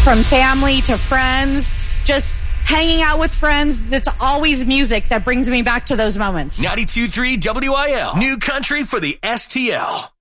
from family to friends, just hanging out with friends. That's always music that brings me back to those moments. 92.3 WIL, New Country for the STL.